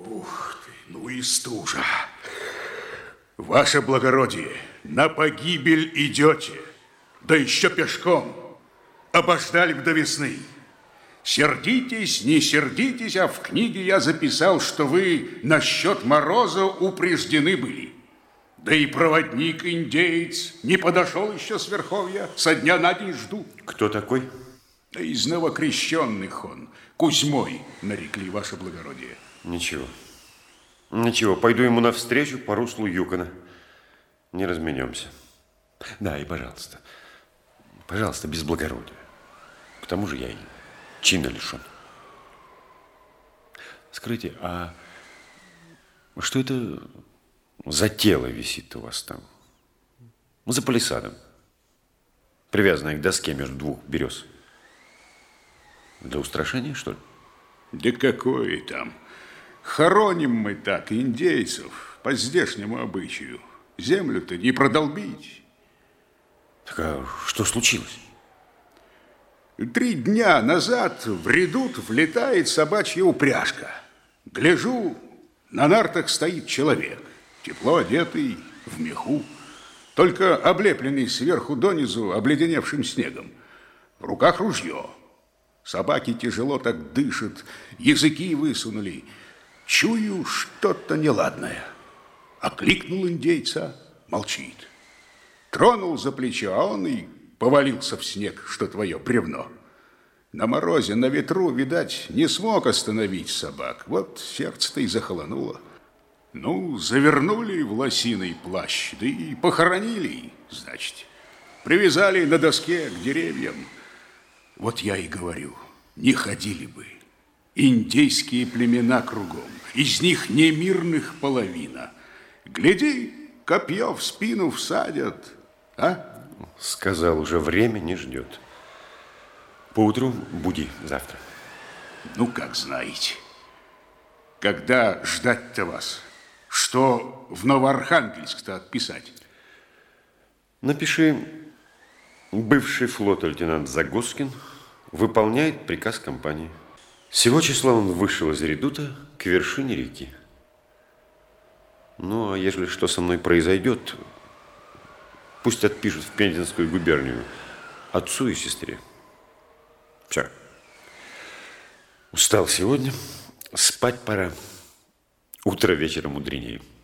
Ух ты, ну и стужа. Ваше благородие, на погибель идете, да еще пешком. Обождали б до весны. Сердитесь, не сердитесь, а в книге я записал, что вы насчет мороза упреждены были. Да и проводник-индеец не подошел еще с верховья, со дня на день жду. Кто такой? Да из новокрещенных он, Кузьмой нарекли, ваше благородие. Ничего. Ничего, пойду ему навстречу по руслу Юкона. Не разменемся. Да, и пожалуйста, пожалуйста, без благородия. К тому же я и чина лишен. Скажите, а что это за тело висит у вас там? За палисадом. Привязанное к доске между двух берез. Для устрашения, что ли? Да какое там? Хороним мы так индейцев по здешнему обычаю. Землю-то не продолбить. Так а что случилось? 3 дня назад в редут влетает собачья упряжка. Гляжу, на нартах стоит человек, тепло одетый, в меху, только облепленный сверху донизу обледеневшим снегом. В руках ружье. Собаки тяжело так дышат, языки высунули. Чую что-то неладное. Окликнул индейца, молчит. Тронул за плечо, а он и повалился в снег, что твое бревно. На морозе, на ветру, видать, не смог остановить собак. Вот сердце-то и захолонуло. Ну, завернули в лосиный плащ, да и похоронили, значит. Привязали на доске к деревьям. Вот я и говорю, не ходили бы. Индейские племена кругом, из них немирных половина. Гляди, копье в спину всадят, а? Сказал, уже время не ждет. Поутру буди завтра. Ну, как знаете. Когда ждать-то вас? Что в Новоархангельск-то отписать? Напиши: бывший флот-лейтенант Загоскин выполняет приказ компании. Сего числа он вышел из редута к вершине реки. Ну, а ежели что со мной произойдет, пусть отпишут в Пензенскую губернию отцу и сестре. Все. Устал сегодня, спать пора. Утро вечера мудренее.